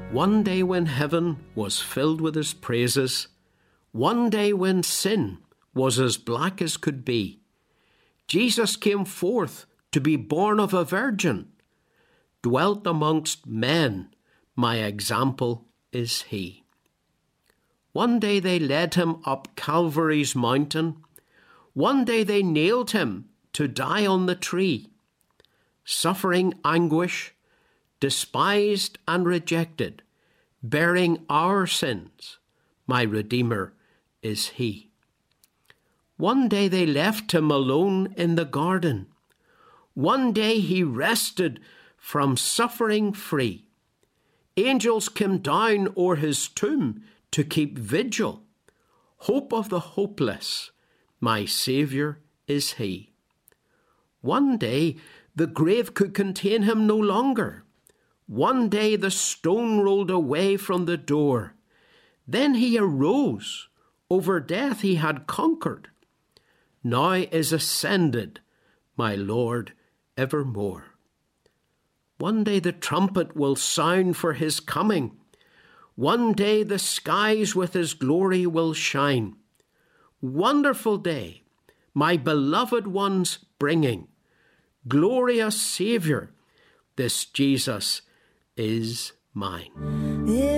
One day when heaven was filled with his praises, one day when sin was as black as could be, Jesus came forth to be born of a virgin, dwelt amongst men, my example is he. One day they led him up Calvary's mountain, one day they nailed him to die on the tree, suffering anguish, despised and rejected, bearing our sins, my Redeemer is he. One day they left him alone in the garden. One day he rested from suffering free. Angels came down o'er his tomb to keep vigil. Hope of the hopeless, my Saviour is he. One day the grave could contain him no longer. One day the stone rolled away from the door. Then he arose. Over death he had conquered. Now is ascended, my Lord, evermore. One day the trumpet will sound for his coming. One day the skies with his glory will shine. Wonderful day, my beloved ones bringing. Glorious Saviour, this Jesus is mine.